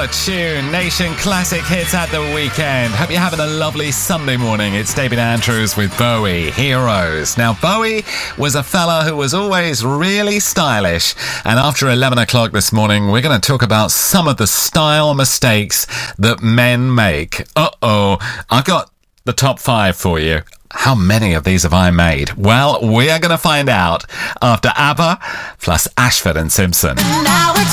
a tune. Nation Classic Hits at the weekend. Hope you're having a lovely Sunday morning. It's David Andrews with Bowie, Heroes. Now, Bowie was a fella who was always really stylish. And after 11 o'clock this morning, we're going to talk about some of the style mistakes that men make. I've got the top 5 for you. How many of these have I made? Well, we are going to find out after ABBA plus Ashford and Simpson. Now it's